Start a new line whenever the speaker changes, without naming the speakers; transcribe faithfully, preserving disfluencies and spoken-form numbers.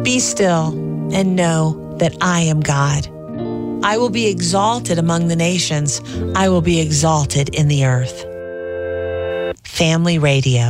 Be still and know that I am God. I will be exalted among the nations. I will be exalted in the earth. Family Radio.